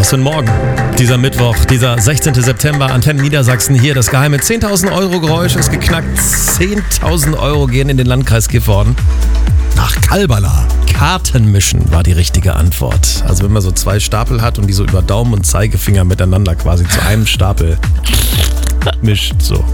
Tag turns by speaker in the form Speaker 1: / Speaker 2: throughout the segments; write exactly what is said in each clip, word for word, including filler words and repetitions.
Speaker 1: Was für ein Morgen. Dieser Mittwoch, dieser sechzehnten September, Antenne Niedersachsen hier. Das geheime zehntausend Euro Geräusch ist geknackt. zehntausend Euro gehen in den Landkreis Gifhorden.
Speaker 2: Nach Kalbala.
Speaker 1: Karten mischen war die richtige Antwort. Also wenn man so zwei Stapel hat und die so über Daumen und Zeigefinger miteinander quasi zu einem Stapel mischt, so.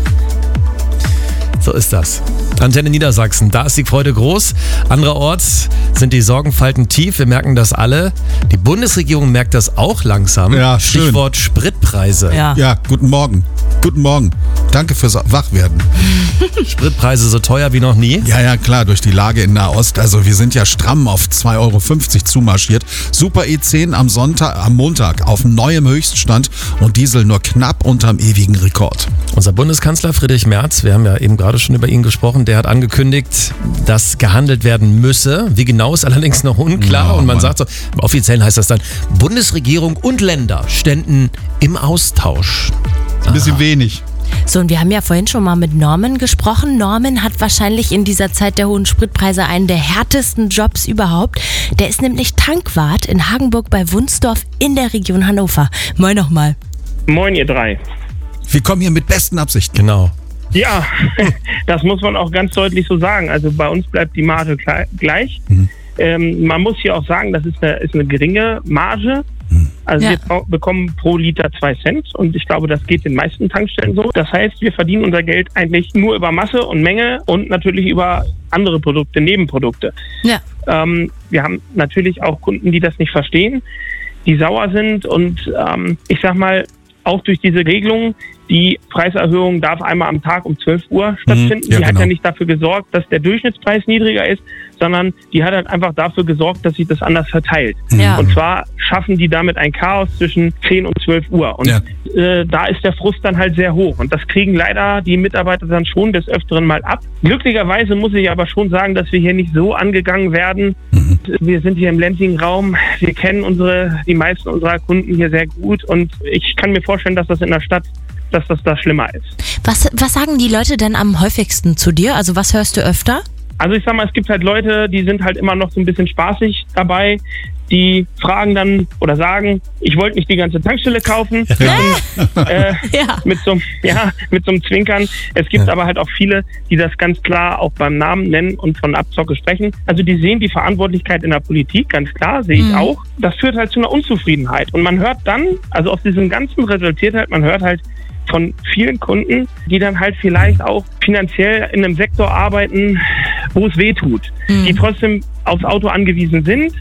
Speaker 1: So ist das. Antenne Niedersachsen, da ist die Freude groß. Andererorts sind die Sorgenfalten tief. Wir merken das alle. Die Bundesregierung merkt das auch langsam.
Speaker 2: Ja, schön.
Speaker 1: Stichwort Spritpreise.
Speaker 2: Ja. ja, guten Morgen. Guten Morgen. Danke fürs Wachwerden.
Speaker 1: Spritpreise so teuer wie noch nie?
Speaker 2: Ja, ja, klar, durch die Lage in Nahost. Also wir sind ja stramm auf zwei Euro fünfzig zumarschiert. Super E zehn am Sonntag, am Montag auf neuem Höchststand und Diesel nur knapp unterm ewigen Rekord.
Speaker 1: Unser Bundeskanzler Friedrich Merz, wir haben ja eben gerade schon über ihn gesprochen, der hat angekündigt, dass gehandelt werden müsse. Wie genau ist allerdings noch unklar.
Speaker 2: Oh,
Speaker 1: und man
Speaker 2: Mann.
Speaker 1: sagt so, offiziell heißt das dann, Bundesregierung und Länder ständen im Austausch.
Speaker 2: Ein bisschen wenig.
Speaker 3: So, und wir haben ja vorhin schon mal mit Norman gesprochen. Norman hat wahrscheinlich in dieser Zeit der hohen Spritpreise einen der härtesten Jobs überhaupt. Der ist nämlich Tankwart in Hagenburg bei Wunsdorf in der Region Hannover. Moin nochmal.
Speaker 4: Moin, ihr drei.
Speaker 2: Wir kommen hier mit besten Absichten.
Speaker 1: Genau.
Speaker 4: Ja, das muss man auch ganz deutlich so sagen. Also bei uns bleibt die Marge gleich. Mhm. Ähm, man muss hier auch sagen, das ist eine, ist eine geringe Marge. Also
Speaker 3: ja.
Speaker 4: wir bekommen pro Liter zwei Cent und ich glaube, das geht den meisten Tankstellen so. Das heißt, wir verdienen unser Geld eigentlich nur über Masse und Menge und natürlich über andere Produkte, Nebenprodukte.
Speaker 3: Ja.
Speaker 4: Ähm, wir haben natürlich auch Kunden, die das nicht verstehen, die sauer sind und ähm, ich sag mal, auch durch diese Regelung, die Preiserhöhung darf einmal am Tag um zwölf Uhr stattfinden.
Speaker 2: Ja,
Speaker 4: die hat
Speaker 2: genau.
Speaker 4: ja nicht dafür gesorgt, dass der Durchschnittspreis niedriger ist, sondern die hat halt einfach dafür gesorgt, dass sich das anders verteilt.
Speaker 3: Ja.
Speaker 4: Und zwar schaffen die damit ein Chaos zwischen zehn und zwölf Uhr. Und
Speaker 2: Ja.
Speaker 4: äh, da ist der Frust dann halt sehr hoch. Und das kriegen leider die Mitarbeiter dann schon des Öfteren mal ab. Glücklicherweise muss ich aber schon sagen, dass wir hier nicht so angegangen werden.
Speaker 2: Mhm.
Speaker 4: Wir sind hier im ländlichen Raum. Wir kennen unsere, die meisten unserer Kunden hier sehr gut. Und ich kann mir vorstellen, dass das in der Stadt dass das da schlimmer ist.
Speaker 3: Was, was sagen die Leute denn am häufigsten zu dir? Also was hörst du öfter?
Speaker 4: Also ich sag mal, es gibt halt Leute, die sind halt immer noch so ein bisschen spaßig dabei. Die fragen dann oder sagen, ich wollte nicht die ganze Tankstelle kaufen.
Speaker 3: Ja.
Speaker 4: äh,
Speaker 3: Ja.
Speaker 4: mit so einem ja, mit so einem Zwinkern. Es gibt
Speaker 1: Ja.
Speaker 4: aber halt auch viele, die das ganz klar auch beim Namen nennen und von Abzocke sprechen. Also die sehen die Verantwortlichkeit in der Politik, ganz klar, sehe ich
Speaker 3: Mhm.
Speaker 4: auch. Das führt halt zu einer Unzufriedenheit. Und man hört dann, also aus diesem Ganzen resultiert halt, man hört halt von vielen Kunden, die dann halt vielleicht auch finanziell in einem Sektor arbeiten, wo es weh tut,
Speaker 3: Mhm.
Speaker 4: die trotzdem aufs Auto angewiesen sind,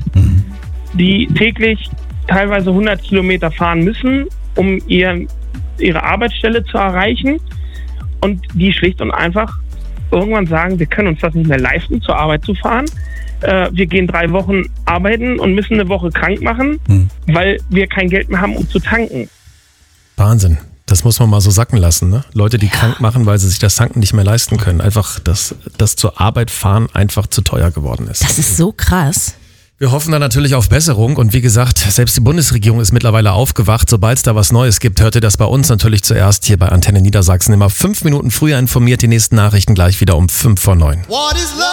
Speaker 4: die täglich teilweise hundert Kilometer fahren müssen, um ihr, ihre Arbeitsstelle zu erreichen und die schlicht und einfach irgendwann sagen, wir können uns das nicht mehr leisten, zur Arbeit zu fahren. Äh, wir gehen drei Wochen arbeiten und müssen eine Woche krank machen,
Speaker 2: Mhm.
Speaker 4: weil wir kein Geld mehr haben, um zu tanken.
Speaker 1: Wahnsinn. Das muss man mal so sacken lassen, ne? Leute, die krank machen, weil sie sich das Tanken nicht mehr leisten können. Einfach, dass das zur Arbeit fahren einfach zu teuer geworden ist.
Speaker 3: Das ist so krass.
Speaker 1: Wir hoffen da natürlich auf Besserung und wie gesagt, selbst die Bundesregierung ist mittlerweile aufgewacht. Sobald es da was Neues gibt, hört ihr das bei uns natürlich zuerst hier bei Antenne Niedersachsen. Immer fünf Minuten früher informiert, die nächsten Nachrichten gleich wieder um fünf vor neun.